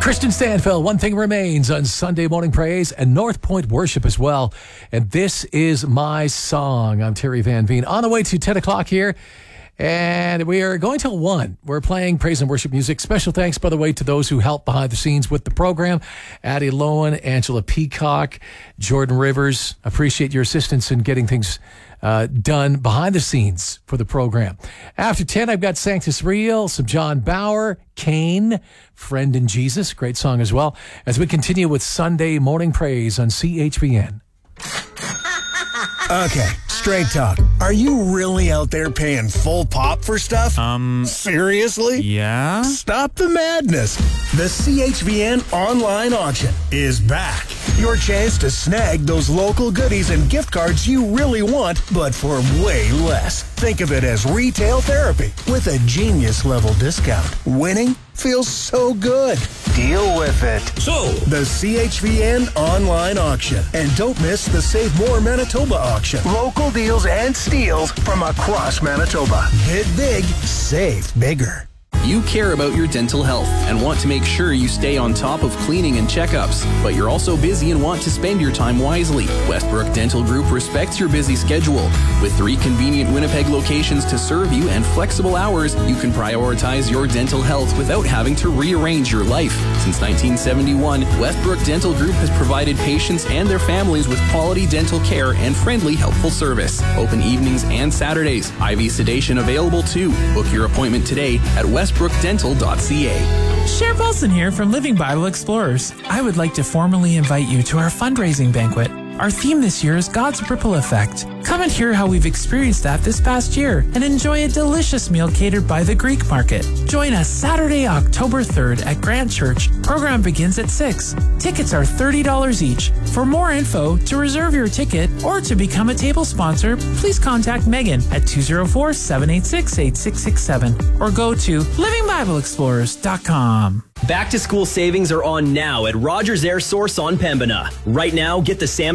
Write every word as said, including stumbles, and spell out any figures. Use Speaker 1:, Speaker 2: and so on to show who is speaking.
Speaker 1: Kristen Stanfill, One Thing Remains on Sunday Morning Praise and North Point Worship as well. And This Is My Song. I'm Terry Van Veen. On the way to ten o'clock here. And we are going till one. We're playing praise and worship music. Special thanks, by the way, to those who helped behind the scenes with the program. Addie Lowen, Angela Peacock, Jordan Rivers. Appreciate your assistance in getting things uh, done behind the scenes for the program. After ten, I've got Sanctus Real, some John Bauer, Kane, Friend in Jesus. Great song as well. As we continue with Sunday Morning Praise on C H V N.
Speaker 2: Okay, straight talk. Are you really out there paying full pop for stuff?
Speaker 3: Um,
Speaker 2: Seriously?
Speaker 3: yeah?
Speaker 2: Stop the madness. The C H V N online auction is back. Your chance to snag those local goodies and gift cards you really want, but for way less. Think of it as retail therapy with a genius level discount. Winning feels so good. Deal with it.
Speaker 4: So,
Speaker 2: the C H V N online auction. And don't miss the Save More Manitoba auction. Local deals and steals from across Manitoba. Bid big, save bigger.
Speaker 5: You care about your dental health and want to make sure you stay on top of cleaning and checkups, but you're also busy and want to spend your time wisely. Westbrook Dental Group respects your busy schedule. With three convenient Winnipeg locations to serve you and flexible hours, you can prioritize your dental health without having to rearrange your life. Since nineteen seventy-one, Westbrook Dental Group has provided patients and their families with quality dental care and friendly, helpful service. Open evenings and Saturdays. I V sedation available too. Book your appointment today at westbrook dental dot c a.
Speaker 6: Cher Paulson here from Living Bible Explorers. I would like to formally invite you to our fundraising banquet. Our theme this year is God's Ripple Effect. Come and hear how we've experienced that this past year and enjoy a delicious meal catered by the Greek Market. Join us Saturday, October third at Grant Church. Program begins at six. Tickets are thirty dollars each. For more info, to reserve your ticket, or to become a table sponsor, please contact Megan at two oh four, seven eight six, eight six six seven or go to living bible explorers dot com.
Speaker 4: back to school savings are on now at Rogers Air Source on Pembina. Right now, get the Sam